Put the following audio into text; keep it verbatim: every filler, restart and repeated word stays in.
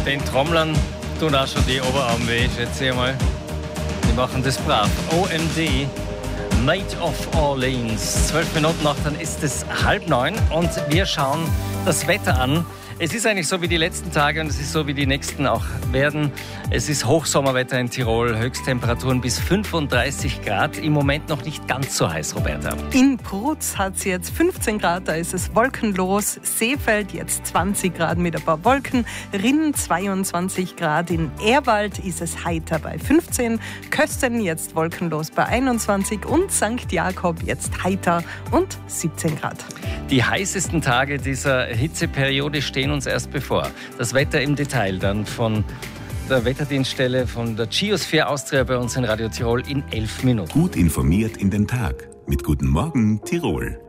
Den Trommlern tun auch schon die Oberarme weh, schätze ich mal. Die machen das brav. O M D, Made of Orleans. Zwölf Minuten noch, dann ist es halb neun und wir schauen das Wetter an. Es ist eigentlich so wie die letzten Tage und es ist so wie die nächsten auch werden. Es ist Hochsommerwetter in Tirol, Höchsttemperaturen bis fünfunddreißig Grad. Im Moment noch nicht ganz so heiß, Roberta. In Brutz hat es jetzt fünfzehn Grad, da ist es wolkenlos. Seefeld jetzt zwanzig Grad mit ein paar Wolken. Rinn zweiundzwanzig Grad. In Ehrwald ist es heiter bei fünfzehn. Kösten jetzt wolkenlos bei einundzwanzig. Und Sankt Jakob jetzt heiter und siebzehn Grad. Die heißesten Tage dieser Hitzeperiode stehen uns erst bevor. Das Wetter im Detail dann von der Wetterdienststelle von der Geosphere Austria bei uns in Radio Tirol in elf Minuten. Gut informiert in den Tag mit Guten Morgen Tirol.